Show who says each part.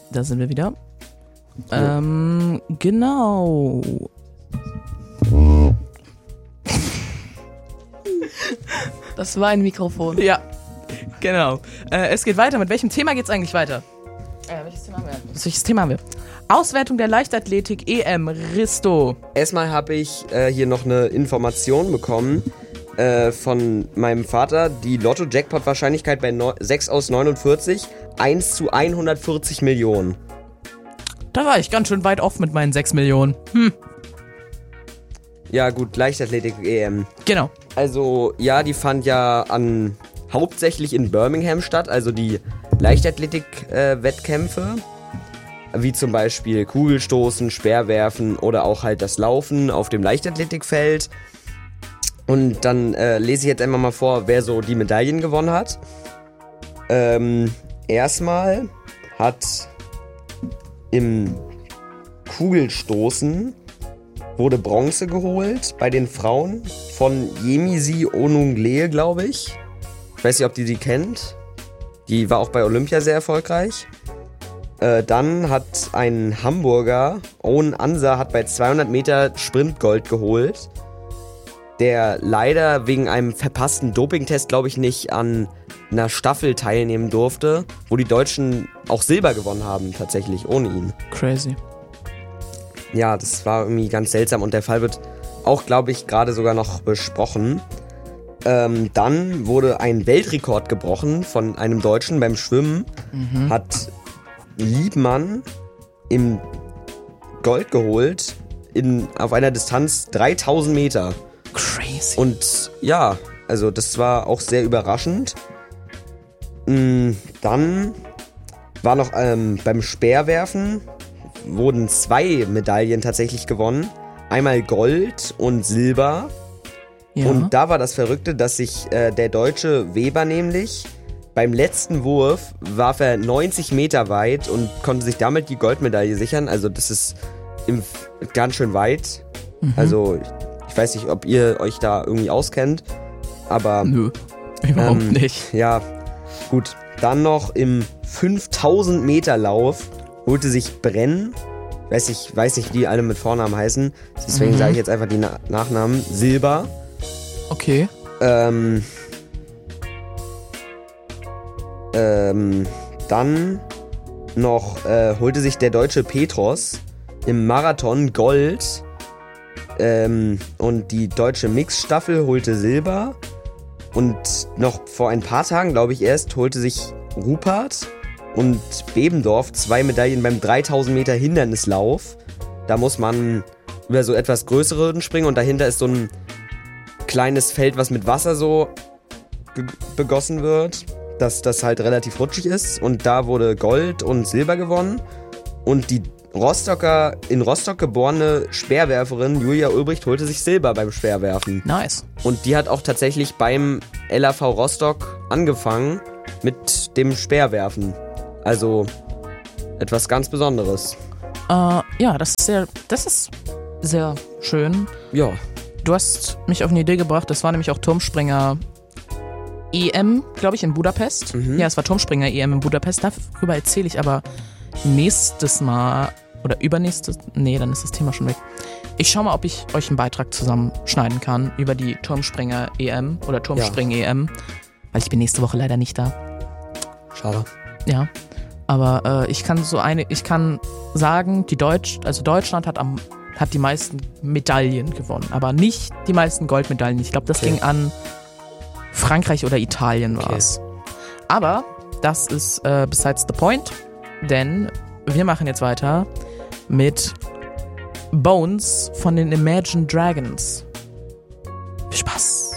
Speaker 1: Da sind wir wieder. Genau.
Speaker 2: Das war ein Mikrofon.
Speaker 1: Ja, genau. Es geht weiter. Mit welchem Thema geht's eigentlich weiter? Welches Thema haben wir? Auswertung der Leichtathletik EM Risto.
Speaker 3: Erstmal habe ich hier noch eine Information bekommen von meinem Vater. Die Lotto-Jackpot-Wahrscheinlichkeit bei 6 aus 49, 1 zu 140 Millionen.
Speaker 1: Da war ich ganz schön weit off mit meinen 6 Millionen.
Speaker 3: Ja gut, Leichtathletik-EM.
Speaker 1: Genau.
Speaker 3: Also ja, die fand ja hauptsächlich in Birmingham statt, also die Leichtathletik-Wettkämpfe. Wie zum Beispiel Kugelstoßen, Speerwerfen oder auch halt das Laufen auf dem Leichtathletikfeld. Und dann lese ich jetzt einmal mal vor, wer so die Medaillen gewonnen hat. Erstmal hat im Kugelstoßen wurde Bronze geholt bei den Frauen von Yemisi Onunglee, glaube ich. Ich weiß nicht, ob die kennt. Die war auch bei Olympia sehr erfolgreich. Dann hat ein Hamburger, Owen Ansa, hat bei 200 Meter Sprintgold geholt. Der leider wegen einem verpassten Dopingtest, glaube ich, nicht an einer Staffel teilnehmen durfte, wo die Deutschen auch Silber gewonnen haben, tatsächlich, ohne ihn.
Speaker 1: Crazy.
Speaker 3: Ja, das war irgendwie ganz seltsam und der Fall wird auch, glaube ich, gerade sogar noch besprochen. Dann wurde ein Weltrekord gebrochen von einem Deutschen beim Schwimmen. Hat Liebmann im Gold geholt auf einer Distanz 3000 Meter.
Speaker 1: Crazy.
Speaker 3: Und ja, also das war auch sehr überraschend. Dann war noch beim Speerwerfen wurden 2 Medaillen tatsächlich gewonnen. Einmal Gold und Silber.
Speaker 1: Ja.
Speaker 3: Und da war das Verrückte, dass sich der deutsche Weber nämlich beim letzten Wurf warf er 90 Meter weit und konnte sich damit die Goldmedaille sichern. Also das ist ganz schön weit. Also ich weiß nicht, ob ihr euch da irgendwie auskennt, aber
Speaker 1: Nö, überhaupt nicht.
Speaker 3: ja, gut. Dann noch im 5000 Meter Lauf holte sich Brenn, weiß nicht, wie die alle mit Vornamen heißen, deswegen sage ich jetzt einfach die Nachnamen, Silber.
Speaker 1: Okay.
Speaker 3: Dann noch holte sich der deutsche Petros im Marathon Gold. Und die deutsche Mixstaffel holte Silber. Und noch vor ein paar Tagen, glaube ich erst, holte sich Rupert und Bebendorf 2 Medaillen beim 3000 Meter Hindernislauf. Da muss man über so etwas größere Hürden springen und dahinter ist so ein kleines Feld, was mit Wasser so begossen wird, dass das halt relativ rutschig ist. Und da wurde Gold und Silber gewonnen. Und die in Rostock geborene Speerwerferin Julia Ulbricht holte sich Silber beim Speerwerfen.
Speaker 1: Nice.
Speaker 3: Und die hat auch tatsächlich beim LAV Rostock angefangen mit dem Speerwerfen. Also etwas ganz Besonderes.
Speaker 1: Ja, das ist sehr schön.
Speaker 3: Ja.
Speaker 1: Du hast mich auf eine Idee gebracht, das war nämlich auch Turmspringer EM, glaube ich, in Budapest. Ja, es war Turmspringer EM in Budapest. Darüber erzähle ich aber nächstes Mal oder übernächstes. Nee, dann ist das Thema schon weg. Ich schau mal, ob ich euch einen Beitrag zusammenschneiden kann über die Turmspringer EM oder Turmspring EM, weil ich bin nächste Woche leider nicht da.
Speaker 3: Schade.
Speaker 1: Ja, aber ich kann sagen, Deutschland hat die meisten Medaillen gewonnen, aber nicht die meisten Goldmedaillen. Ich glaube, das ging an Frankreich oder Italien war's. Aber das ist besides the point, denn wir machen jetzt weiter mit Bones von den Imagine Dragons. Viel Spaß!